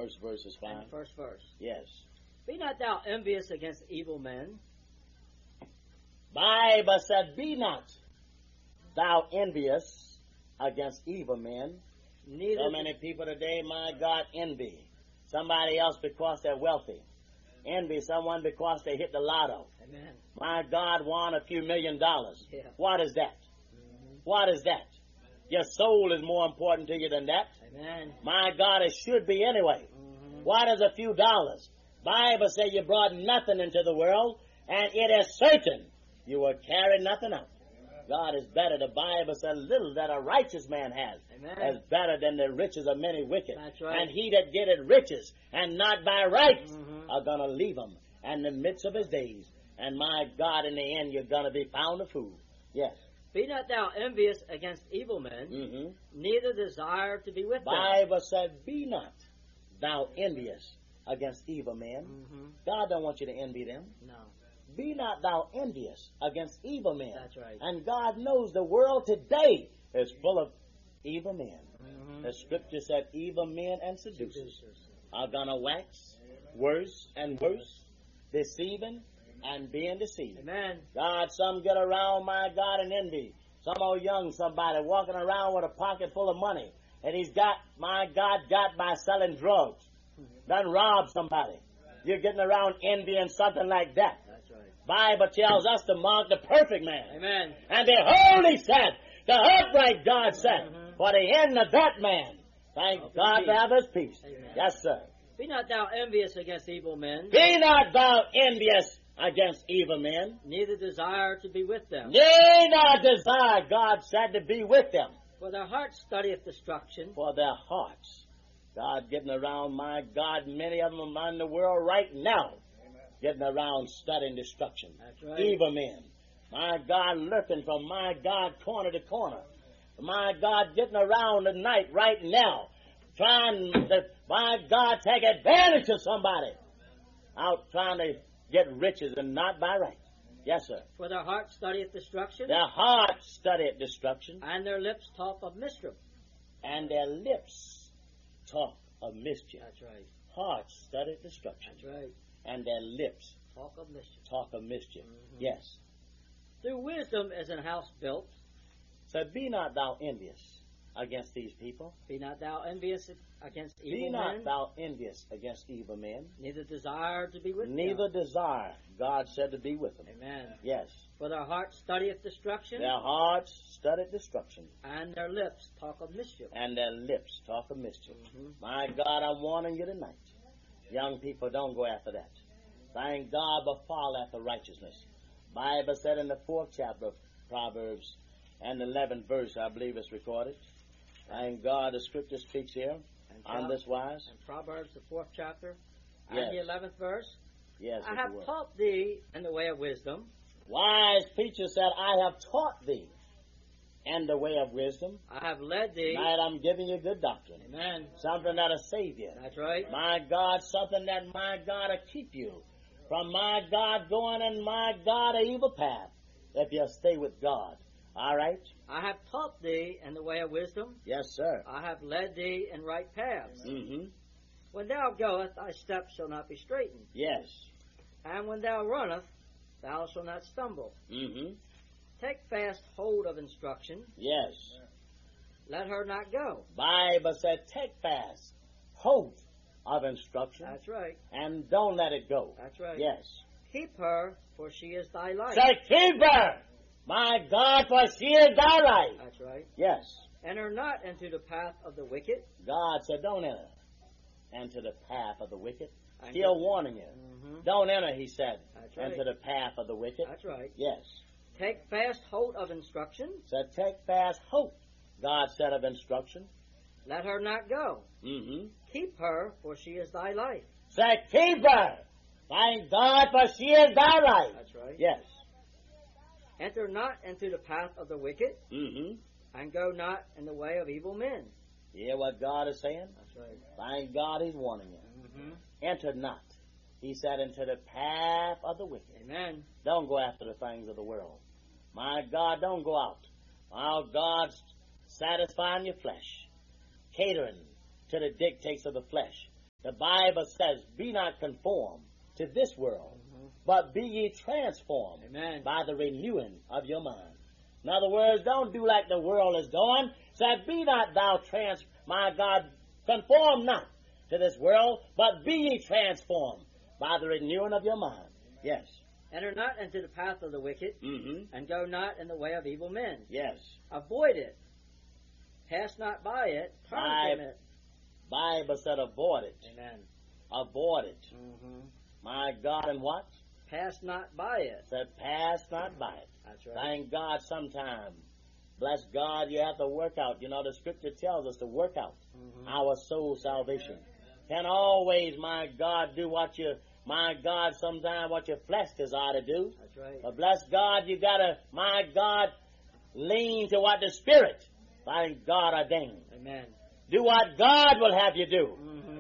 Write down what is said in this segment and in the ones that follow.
First verse is fine. And the first verse. Yes. Be not thou envious against evil men. Bible said, be not thou envious against evil men. Neither So many people today, my God, envy somebody else because they're wealthy. Envy someone because they hit the lotto. Amen. My God won a few $1 million. Yeah. What is that? Mm-hmm. What is that? Your soul is more important to you than that. Amen. My God, it should be anyway. Mm-hmm. What is a few dollars? Bible says you brought nothing into the world, and it is certain you will carry nothing out. God is better. The Bible says little that a righteous man has Amen. is better than the riches of many wicked. That's right. And he that getteth riches and not by right Mm-hmm. are going to leave him in the midst of his days. And my God, in the end, you're going to be found a fool. Yes. Be not thou envious against evil men, Mm-hmm. neither desire to be with them. Bible said, be not thou envious against evil men. Mm-hmm. God don't want you to envy them. No. Be not thou envious against evil men. That's right. And God knows the world today is full of evil men. Mm-hmm. The scripture said evil men and seducers are going to wax worse and worse, deceiving and being deceived. Amen. God, some get around, my God, and envy. Some old young somebody walking around with a pocket full of money and he's got, my God, got by selling drugs. Done robbed somebody. You're getting around envying something like that. That's right. Bible tells us to mark the perfect man. Amen. And behold, he said, the upright God said, Mm-hmm. for the end of that man, thank God to have his peace. Amen. Yes, sir. Be not thou envious against evil men, Be not thou envious against evil men. neither desire to be with them. Yea, not desire, God said, to be with them. For their heart studieth destruction, For their hearts. God getting around, my God, many of them in the world right now, getting around studying destruction. That's right. Evil men. My God, lurking from my God corner to corner. My God, getting around at night right now, trying to, my God, take advantage of somebody. Out trying to get riches and not by right. Yes, sir. for their heart studieth destruction, Their hearts study destruction, and their lips talk of mischief. and their lips talk of mischief. That's right. Hearts study destruction, That's right. and their lips Talk of mischief. talk of mischief. Mhm. Yes. Through wisdom is an house built. So be not thou envious against these people. Be not thou envious against Be evil not men, thou envious against evil men. neither desire to be with Neither them. desire, God said, to be with them. Amen. Yes. For their heart studieth destruction, Their hearts study destruction, and their lips talk of mischief. and their lips talk of mischief. Mhm. My God, I'm warning you tonight. Young people, don't go after that. Thank God, but fall after righteousness. Bible said in the 4th chapter of Proverbs and the 11th verse, I believe it's recorded. Thank God, the scripture speaks here And on this wise. And Proverbs, the 4th chapter, Yes. and the 11th verse. Yes, I if have you will. taught thee in the way of wisdom. Wise preacher said, I have taught thee in the way of wisdom. I have led thee. Tonight I'm giving you good doctrine. Amen. Something that'll save you. That's right. My God, something that, my God, will keep you from, my God, going in, my God, an evil path if you stay with God. All right? I have taught thee in the way of wisdom. Yes, sir. I have led thee in right paths. Mm-hmm. When thou goest, thy steps shall not be straitened. Yes. And when thou runnest, thou shalt not stumble. Mm-hmm. Take fast hold of instruction. Yes. Let her not go. Bible said, take fast hold of instruction That's right. and don't let it go. That's right. Yes. Keep her, for she is thy life. Say, keep her, my God, for she is thy life. That's right. Yes. Enter not into the path of the wicked. God said, don't enter into the path of the wicked. And Still warning you. Mhm. Don't enter, he said, That's right. into the path of the wicked. That's right. Yes. Take fast hold of instruction. Said, take fast hold, God said, of instruction. Let her not go. Mm-hmm. Keep her, for she is thy life. Said, keep her. Thank God, for she is thy life. That's right. Yes. Enter not into the path of the wicked, Mm-hmm. and go not in the way of evil men. Hear what God is saying? That's right. Thank God he's warning you. Mm-hmm. Enter not, he said, into the path of the wicked. Amen. Don't go after the things of the world. My God, don't go out. While God's satisfying your flesh, catering to the dictates of the flesh. The Bible says, be not conformed to this world, Mm-hmm. but be ye transformed Amen. by the renewing of your mind. In other words, don't do like the world is doing. Said, be not thou conform not to this world, but be ye transformed by the renewing of your mind. Yes. Enter not into the path of the wicked, Mm-hmm. and go not in the way of evil men. Yes. Avoid it. Pass not by it. Turn from it. Bible said avoid it. Amen. Avoid it. Mm-hmm. My God, and what? Pass not by it. Said pass not by it. That's right. Thank God sometime. Bless God, you have to work out. You know, the scripture tells us to work out Mm-hmm. our soul salvation. Can always, my God, do what you, my God, sometime what your flesh desire to do. That's right. But bless God, you gotta, my God, lean to what the Spirit, thank God, ordained. Amen. Do what God will have you do. Mm-hmm.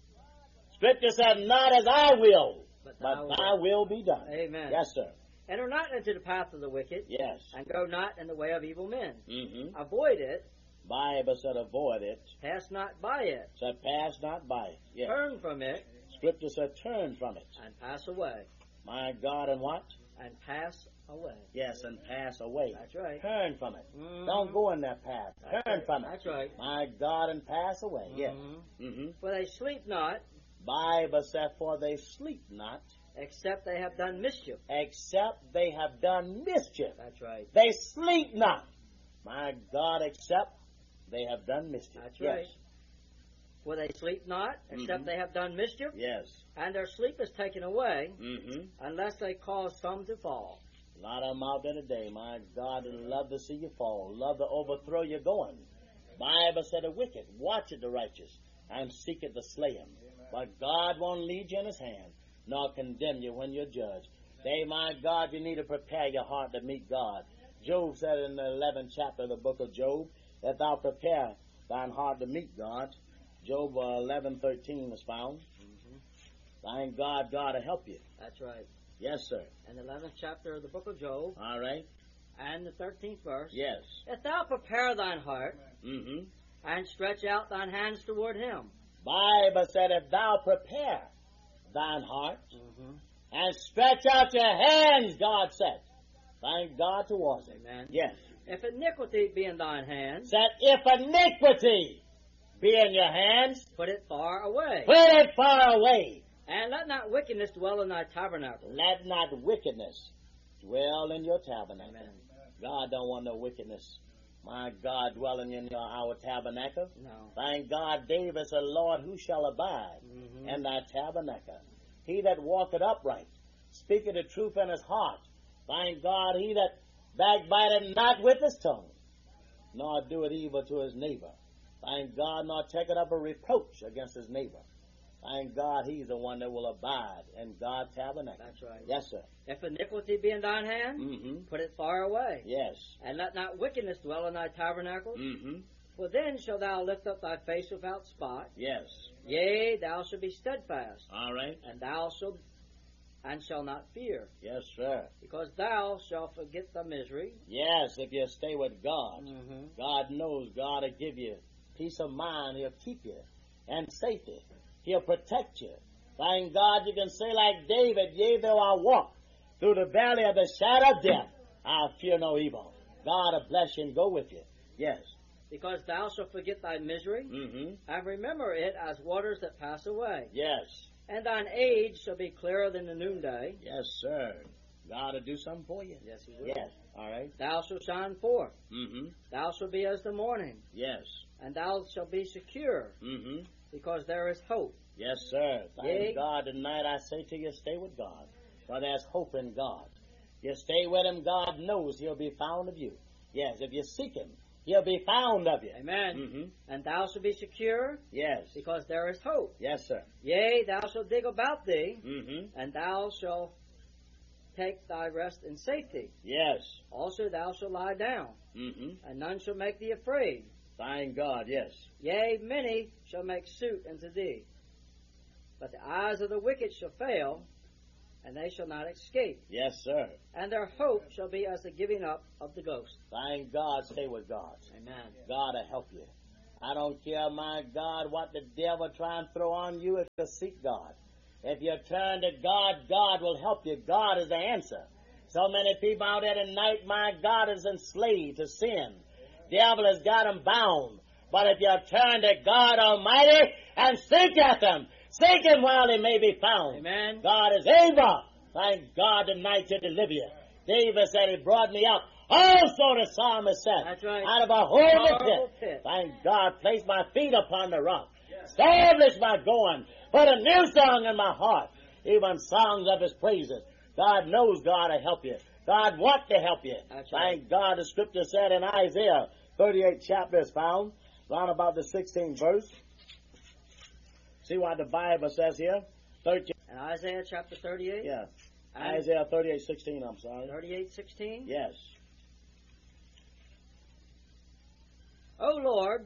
Scripture said, not as I will, But but thou thy will be done. Amen. Yes, sir. Enter not into the path of the wicked, Yes. and go not in the way of evil men. Mm-hmm. Avoid it. Bible said avoid it. Pass not by it. Said pass not by it. Yes. Turn from it, Scripture said turn from it. and pass away. My God, and what? And pass away. Yes, and pass away. That's right. Turn from it. Mhm. Don't go in that path. That's Turn right. from it. That's right. My God, and pass away. Yes. Mhm. Mm-hmm. For they sleep not, Bible said, for they sleep not, except they have done mischief. except they have done mischief. That's right. They sleep not. My God, except they have done mischief. That's Yes. right. For they sleep not, except Mhm. they have done mischief, Yes. and their sleep is taken away, Mm-hmm. unless they cause some to fall. A lot of them out there today. My God, would love to see you fall. Love to overthrow you going. Bible said the wicked watcheth the righteous and seeketh to slay him. But God won't lead you in his hand, nor condemn you when you're judged. They, my God, you need to prepare your heart to meet God. Job said in the 11th chapter of the book of Job, that thou prepare thine heart to meet God. Job 11:13 was found. Mm-hmm. Thank God, God will help you. That's right. Yes, sir. In the 11th chapter of the book of Job, All right. and the 13th verse, Yes. if thou prepare thine heart, Mm-hmm. and stretch out thine hands toward him. Bible said, if thou prepare thine heart Mm-hmm. and stretch out your hands, God said. Thank God towards it. Amen. Yes. If iniquity be in thine hands, Said, if iniquity be in your hands, put it far away. put it far away. And let not wickedness dwell in thy tabernacle. Let not wickedness dwell in your tabernacle. Amen. God don't want no wickedness. My God dwelling in our tabernacle. No. Thank God, David said, Lord, who shall abide Mm-hmm. in thy tabernacle? He that walketh upright, speaketh the truth in his heart. Thank God, he that backbiteth not with his tongue, nor doeth evil to his neighbor. Thank God, nor taketh up a reproach against his neighbor. Thank God, he's the one that will abide in God's tabernacle. That's right. Yes, sir. If iniquity be in thine hand, Mm-hmm. put it far away. Yes. And let not wickedness dwell in thy tabernacle. Mm-hmm. For then shalt thou lift up thy face without spot. Yes. Yea, thou shalt be steadfast, All right. and thou shalt not fear, Yes, sir. because thou shalt forget the misery. Yes, if you stay with God. Mm-hmm. God knows God will give you peace of mind. He'll keep you and safety. He'll protect you. Thank God you can say like David, yea, though I walk through the valley of the shadow of death, I'll fear no evil. God will bless you and go with you. Yes. Because thou shalt forget thy misery, Mm-hmm. and remember it as waters that pass away. Yes. And thine age shall be clearer than the noonday. Yes, sir. God will do something for you. Yes, he will. Yes. All right. Thou shalt shine forth. Mm-hmm. Thou shalt be as the morning, Yes. and thou shalt be secure, Mm-hmm. because there is hope. Yes, sir. Thank Yea. God tonight I say to you, stay with God. For there's hope in God. You stay with him, God knows he'll be found of you. Yes, if you seek him, he'll be found of you. Amen. Mm-hmm. And thou shalt be secure, Yes. because there is hope. Yes, sir. Yea, thou shalt dig about thee, Mm-hmm. and thou shalt take thy rest in safety. Yes. Also thou shalt lie down, Mm-hmm. and none shall make thee afraid. Thank God, yes. Yea, many shall make suit unto thee. But the eyes of the wicked shall fail, and they shall not escape. Yes, sir. And their hope shall be as the giving up of the ghost. Thank God, stay with God. Amen. God will help you. I don't care, my God, what the devil try and throw on you if you seek God. If you turn to God, God will help you. God is the answer. So many people out there tonight, my God, is enslaved to sin. Devil has got them bound. But if you turn to God Almighty and seek after Him, seek Him while He may be found. Amen. God is able, thank God, tonight to deliver you. David said, He brought me up. Also the psalmist said, That's right. out of a horrible Horrible pit. pit. Thank God, place my feet upon the rock. Establish my going. Put a new song in my heart. Even songs of His praises. God knows God to help you. God wants to help you. That's right. Thank God the scripture said in Isaiah 38 chapter is found, around about the 16th verse. See what the Bible says here? 13. And Isaiah chapter 38? Yeah. And Isaiah 38:16, I'm sorry. 38:16? Yes. O Lord,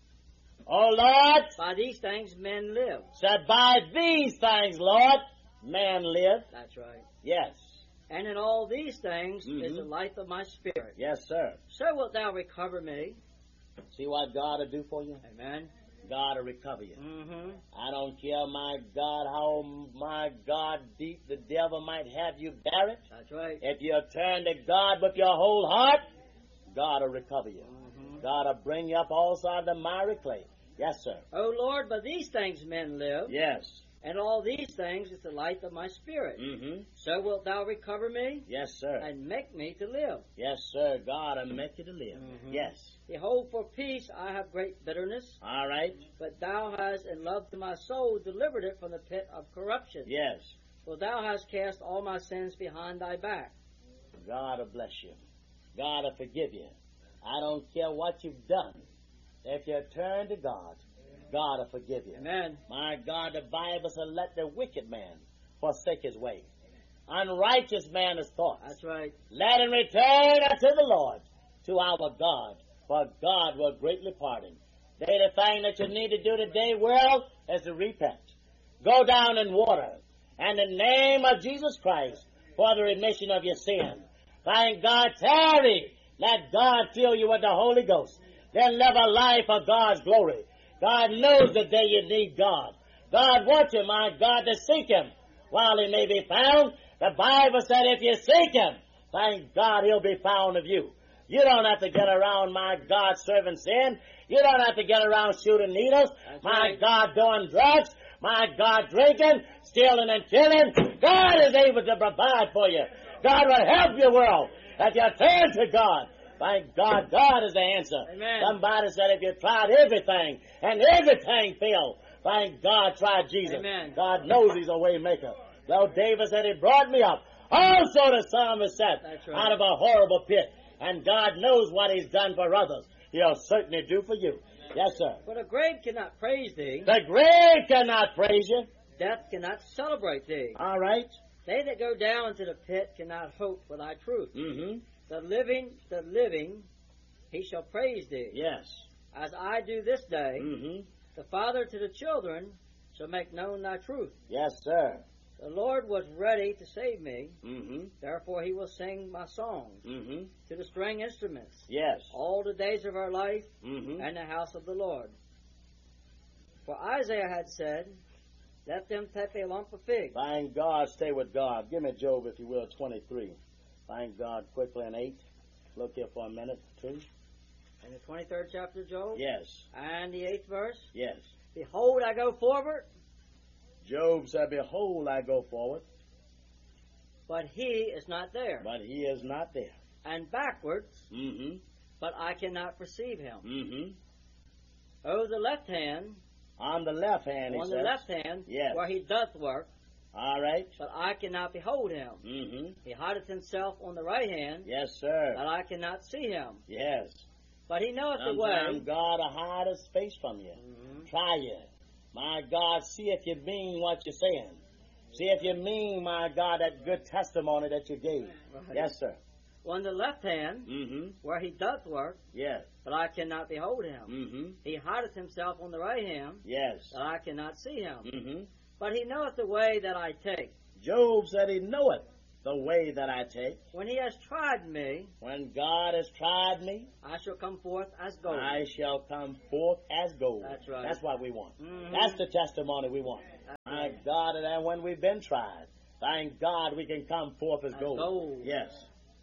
Oh Lord, by these things men live. said by these things, Lord, man live. That's right. Yes. And in all these things is Mhm. the life of my spirit. Yes, sir. So wilt thou recover me. See what God will do for you? Amen. God will recover you. Mm-hmm. I don't care, my God, how, my God, deep the devil might have you buried. That's right. If you turn to God with your whole heart, God will recover you. Mm-hmm. God will bring you up also out of the miry clay. Yes, sir. O Lord, by these things men live. Yes. And all these things is the life of my spirit. Mm-hmm. So wilt thou recover me Yes, sir. and make me to live. Yes, sir. God will make you to live. Mhm. Yes. Behold, for peace I have great bitterness, All right. but thou hast in love to my soul delivered it from the pit of corruption. Yes. For thou hast cast all my sins behind thy back. God will bless you. God will forgive you. I don't care what you've done. If you turn to God, God will forgive you. Amen. My God, the Bible says, let the wicked man forsake his way. Unrighteous man his thoughts. That's right. Let him return unto the Lord, to our God, for God will greatly pardon. The thing that you need to do today, world, is to repent. Go down in water, and in the name of Jesus Christ, for the remission of your sin. Thank God, tarry. Let God fill you with the Holy Ghost. Then live a life of God's glory. God knows the day you need God. God wants you, my God, to seek Him while He may be found. The Bible said if you seek Him, thank God He'll be found of you. You don't have to get around, my God, serving sin. You don't have to get around shooting needles. That's my right. God, doing drugs. My God, drinking, stealing, and killing. God is able to provide for you. God will help your world if you turn to God. Thank God, God is the answer. Amen. Somebody said if you tried everything and everything failed, thank God, try Jesus. Amen. God knows He's a way maker. Though David said He brought me up. Also the psalmist said, That's right. out of a horrible pit. And God knows what He's done for others. He'll certainly do for you. Yes, sir. For the grave cannot praise thee, The grave cannot praise you. death cannot celebrate thee. All right. They that go down into the pit cannot hope for thy truth. Mm-hmm. The living, he shall praise thee. Yes. As I do this day, Mm-hmm. the father to the children shall make known thy truth. Yes, sir. The Lord was ready to save me, Mm-hmm. therefore he will sing my songs Mm-hmm. to the string instruments Yes. all the days of our life Mm-hmm. and the house of the Lord. For Isaiah had said, let them take a lump of figs. Thank God, stay with God. Give me Job, if you will, 23. Thank God, quickly in 8. Look here for a minute, 2. In the 23rd chapter of Job, Yes. and the 8th verse, Yes. behold, I go forward, Job said, behold, I go forward, but he is not there. but He is not there. And backwards, Mm-hmm. but I cannot perceive him. Mm-hmm. Oh, the left hand, On the left hand, he on says. the left hand, Yes. where he doth work, All right. but I cannot behold him. Mm-hmm. He hideth himself on the right hand, Yes, sir. that I cannot see him. Yes. But he knoweth the Sometimes way. God will hide His face from you. Mhm. Try you. My God, see if you mean what you're saying. See if you mean, my God, that good testimony that you gave. Right. Yes, sir. On the left hand, Mm-hmm. where he doth work, Yes. but I cannot behold him. Mm-hmm. He hideth himself on the right hand, Yes. that I cannot see him. Mm-hmm. But he knoweth the way that I take. Job said he knoweth the way that I take. When he has tried me, When God has tried me, I shall come forth as gold. I shall come forth as gold. That's right. That's what we want. Mhm. That's the testimony we want. My God, and when we've been tried, thank God we can come forth as gold. gold. Yes.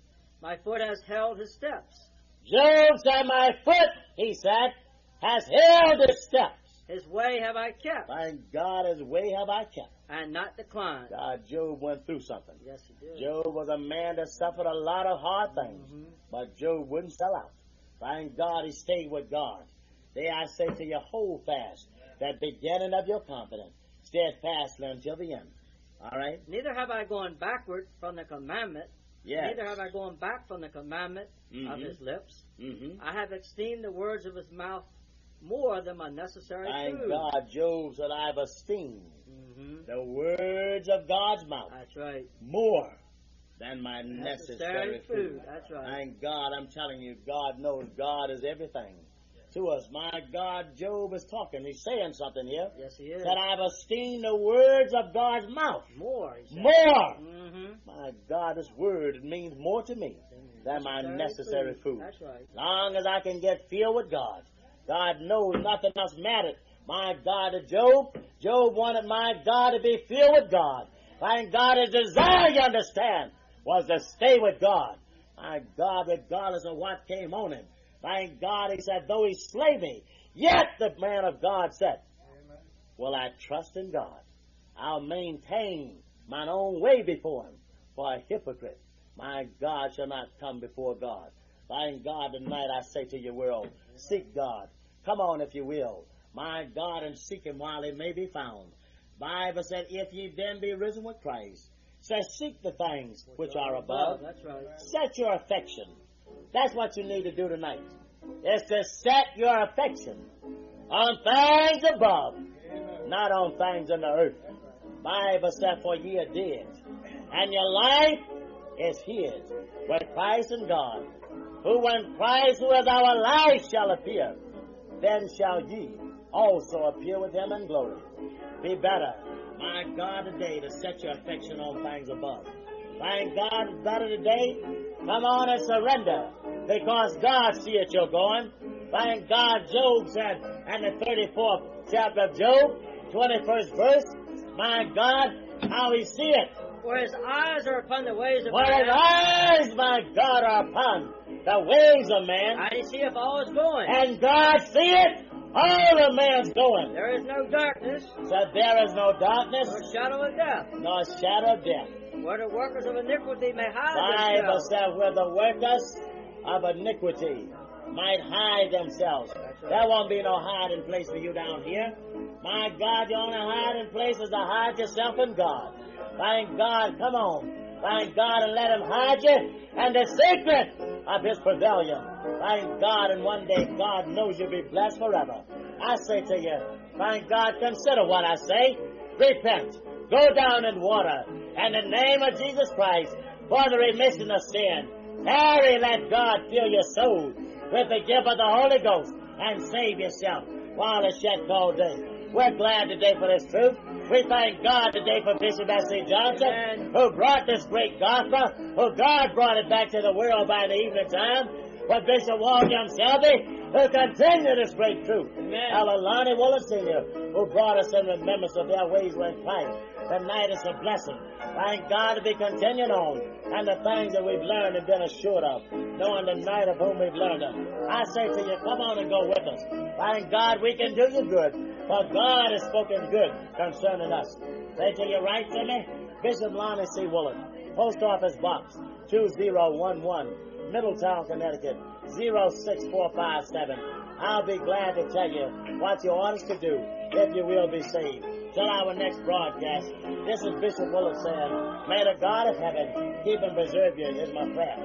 My foot has held his steps. Job said, my foot, he said, has held his steps. His way have I kept, Thank God his way have I kept. and not declined. God, Job went through something. Yes, he did. Job was a man that suffered a lot of hard things, Mhm. but Job wouldn't sell out. Thank God he stayed with God. There I say to you, hold fast that beginning of your confidence, steadfastly until the end. All right? Neither have I gone backward from the commandment. Yes. Neither have I gone back from the commandment of Mhm. his lips. Mm-hmm. I have esteemed the words of his mouth more than my necessary Thank food. God, Job said, I've esteemed Mhm. the words of God's mouth That's right. more than my necessary food. That's right. Thank God, I'm telling you, God knows God is everything to us. My God, Job is talking. He's saying something here. Yes, he is. That I've esteemed the words of God's mouth More, he said. more. Mm-hmm. My God, this word, it means more to me than my necessary food. That's right. As long as I can get filled with God, God knows nothing else mattered. My God, to Job, Job wanted my God to be filled with God. Thank God, his desire, you understand, was to stay with God. My God, regardless of what came on him. Thank God, he said, though he slay me, yet the man of God said, will I trust in God? I'll maintain mine own way before him. For a hypocrite, my God, shall not come before God. Thank God, tonight I say to your world, seek God. Come on, if you will. My God, and seek him while he may be found. Bible said, if ye then be risen with Christ, says, seek the things which are above. That's right. Set your affection. That's what you need to do tonight. Is to set your affection on things above, not on things in the earth. Bible said, for ye are dead, and your life is hid with Christ in God. Who when Christ, who is our life, shall appear, then shall ye also appear with him in glory. Be better, my God, today to set your affection on things above. Thank God, it's better today. Come on and surrender, because God seeth you're going. Thank God, Job said in the 34th chapter of Job, 21st verse, my God, how he seeth. For his eyes are upon the ways of For his man, eyes, my God, are upon the ways of man, and he seeth all is going. and God seeth all the man's going. There is no darkness, So there is no darkness, nor shadow of death, nor shadow of death. where the workers of iniquity may hide Bible themselves. said where the workers of iniquity might hide themselves. right. There won't be no hiding place for you down here. My God, your only hiding place is to hide yourself in God. Thank God, come on. Thank God, and let him hide you in the secret of his pavilion. Thank God, and one day God knows you'll be blessed forever. I say to you, thank God, consider what I say. Repent. Go down in water in the name of Jesus Christ for the remission of sin. Tarry, let God fill your soul with the gift of the Holy Ghost and save yourself while it's yet called day. We're glad today for this truth. We thank God today for Bishop S.C. Johnson, Amen. who brought this great gospel, who God brought it back to the world by the evening time, for Bishop William Selby, who continued this great truth. Amen. Ella Lonnie Willis Sr., who brought us in remembrance of their ways when Christ. Tonight is a blessing. Thank God to be continuing on, and the things that we've learned and been assured of, knowing the night of whom we've learned them. I say to you, come on and go with us. Thank God we can do you good, for God has spoken good concerning us. Say to you, right to me, Bishop Lonnie C. Willis, Post Office Box 2011, Middletown, Connecticut 06457. I'll be glad to tell you what you ought us to do if you will be saved. Till our next broadcast, this is Bishop Willis saying, may the God of heaven keep and preserve you is my prayer.